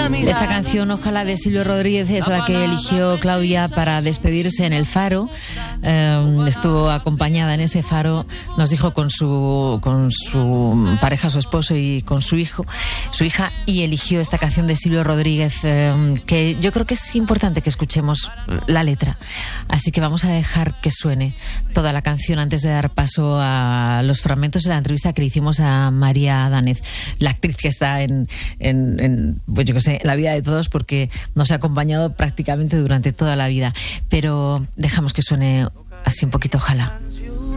Esta canción, Ojalá, de Silvio Rodríguez, es la que eligió Claudia para despedirse en el Faro. Estuvo acompañada en ese Faro, nos dijo, con su pareja, su esposo, y con su hija, y eligió esta canción de Silvio Rodríguez, que yo creo que es importante que escuchemos la letra. Así que vamos a dejar que suene toda la canción antes de dar paso a los fragmentos de la entrevista que le hicimos a María Danez, la actriz que está en pues yo qué sé, la vida de todos, porque nos ha acompañado prácticamente durante toda la vida. Pero dejamos que suene así un poquito, Ojalá.